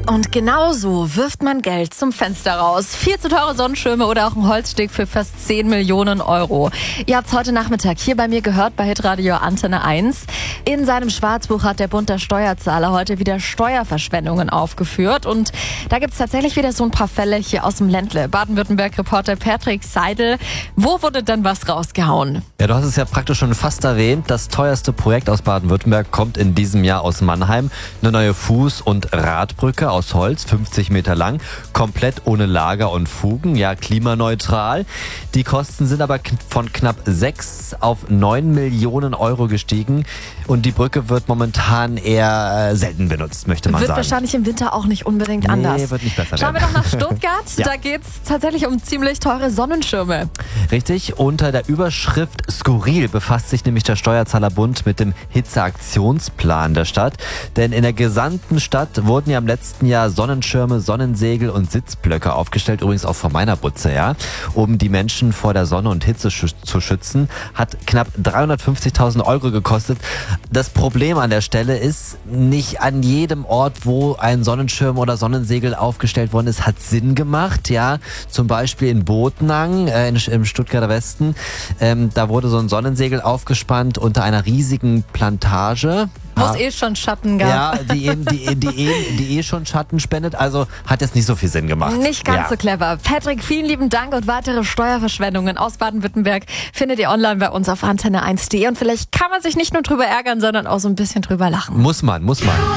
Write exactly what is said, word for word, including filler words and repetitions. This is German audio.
Und genauso wirft man Geld zum Fenster raus. Viel zu teure Sonnenschirme oder auch ein Holzsteg für fast zehn Millionen Euro. Ihr habt es heute Nachmittag hier bei mir gehört, bei Hitradio Antenne eins. In seinem Schwarzbuch hat der Bund der Steuerzahler heute wieder Steuerverschwendungen aufgeführt. Und da gibt es tatsächlich wieder so ein paar Fälle hier aus dem Ländle. Baden-Württemberg-Reporter Patrick Seidel. Wo wurde denn was rausgehauen? Ja, du hast es ja praktisch schon fast erwähnt. Das teuerste Projekt aus Baden-Württemberg kommt in diesem Jahr aus Mannheim. Eine neue Fuß- und Radbrücke aus Holz, fünfzig Meter lang, komplett ohne Lager und Fugen, ja klimaneutral. Die Kosten sind aber von knapp sechs auf neun Millionen Euro gestiegen und die Brücke wird momentan eher äh, selten benutzt, möchte man wird sagen. Wird wahrscheinlich im Winter auch nicht unbedingt nee, anders. Wird nicht besser Schauen wir werden. doch nach Stuttgart. Ja. Da geht es tatsächlich um ziemlich teure Sonnenschirme. Richtig, unter der Überschrift Skurril befasst sich nämlich der Steuerzahlerbund mit dem Hitzeaktionsplan der Stadt. Denn in der gesamten Stadt wurden ja im letzten Jahr Sonnenschirme, Sonnensegel und Sitzblöcke aufgestellt, übrigens auch vor meiner Butze, ja, um die Menschen vor der Sonne und Hitze sch- zu schützen. Hat knapp dreihundertfünfzigtausend Euro gekostet. Das Problem an der Stelle ist, nicht an jedem Ort, wo ein Sonnenschirm oder Sonnensegel aufgestellt worden ist, hat Sinn gemacht, ja. Zum Beispiel in Botnang, äh, in, im Stuttgarter Westen, ähm, da wurde so ein Sonnensegel aufgespannt unter einer riesigen Plantage. Wo es eh schon Schatten gab. Ja, die, die, die, die, eh, die eh schon Schatten spendet, also hat jetzt nicht so viel Sinn gemacht. Nicht ganz ja. so clever. Patrick, vielen lieben Dank und weitere Steuerverschwendungen aus Baden-Württemberg findet ihr online bei uns auf antenne eins punkt de und vielleicht kann man sich nicht nur drüber ärgern, sondern auch so ein bisschen drüber lachen. Muss man, muss man.